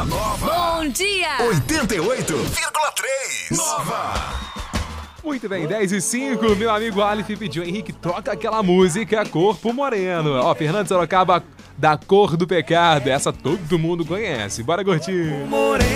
Na Nova. Bom dia! 88,3. Nova. Muito bem, 10h05, meu amigo Aleph pediu, Henrique, toca aquela música Corpo Moreno. Ó, Fernando Sorocaba, Da Cor do Pecado, essa todo mundo conhece. Bora curtir.